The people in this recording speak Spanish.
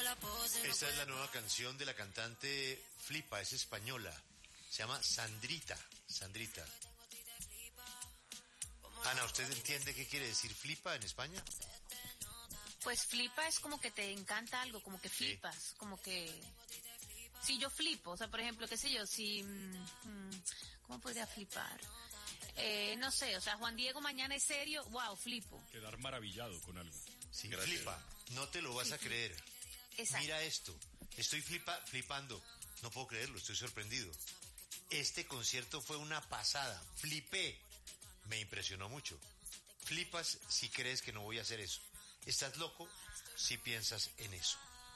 Esta es la nueva canción de la cantante Flipa, es española. Se llama Sandrita. Sandrita. Ana, ¿usted entiende qué quiere decir flipa en España? Pues flipa es como que te encanta algo, como que flipas, Sí. como que... Si yo flipo, o sea, por ejemplo, qué sé yo, si... ¿cómo podría flipar? No sé, o sea, Juan Diego mañana es serio, wow, flipo. Quedar maravillado con algo. Sí, Gracias. flipa. No te lo vas a creer. Exacto. Mira esto. Estoy flipando. No puedo creerlo, estoy sorprendido. Este concierto fue una pasada. Flipé. Me impresionó mucho. Flipas si crees que no voy a hacer eso. Estás loco si piensas en eso.